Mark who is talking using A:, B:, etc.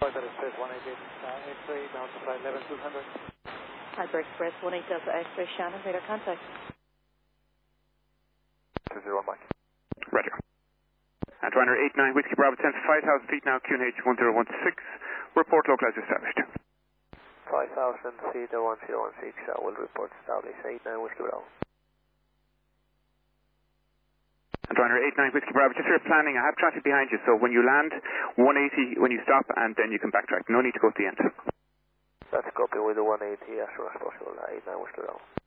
A: Flight Express 18 X-ray down to flight level 200.
B: Hyper Express 18 Delta X-ray Shannon, radar contact.
C: 201 Mike.
D: Roger. And Ryanair 89 Whiskey Bravo 10 to 5,000 feet now, QNH 1016. Report localizer established.
C: 5,000 feet, 1016, will report established, 89 Whiskey Bravo.
D: And Ryanair 89 Whiskey Bravo, just for your planning, I have traffic behind you, so when you land, 180 when you stop, and then you can backtrack. No need to go to the end.
C: That's a copy with the 180 as soon as possible, 89 Whiskey Bravo.